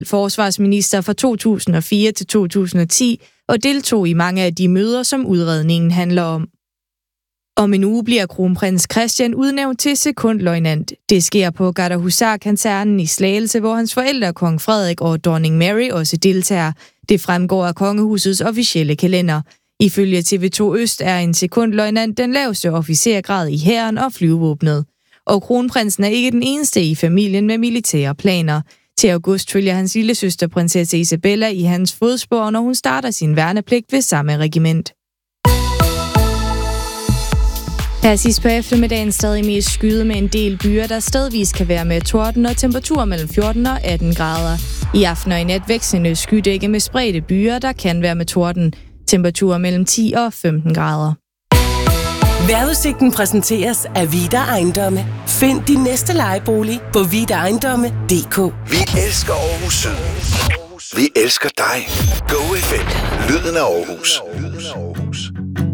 forsvarsminister fra 2004 til 2010 og deltog i mange af de møder, som udredningen handler om. Om en uge bliver kronprins Christian udnævnt til sekondløjtnant. Det sker på Gardehusar-kasernen i Slagelse, hvor hans forældre, kong Frederik og dronning Mary, også deltager. Det fremgår af kongehusets officielle kalender. Ifølge TV2 Øst er en sekondløjtnant den laveste officergrad i hæren og flyvevåbnet. Og kronprinsen er ikke den eneste i familien med militære planer. Til august følger hans lillesøster, prinsesse Isabella, i hans fodspor, når hun starter sin værnepligt ved samme regiment. Her sidst på eftermiddagen stadig mest skyde med en del byer, der stedvis kan være med torden og temperatur mellem 14 og 18 grader. I aften og i nat vekslende skydække med spredte byer, der kan være med torden. Temperaturer mellem 10 og 15 grader. Vejrudsigten præsenteres af Vida Ejendomme. Find din næste lejebolig på vidaejendomme.dk. Vi elsker Aarhus Syd. Vi elsker dig. Go FM. Lyden af Aarhus.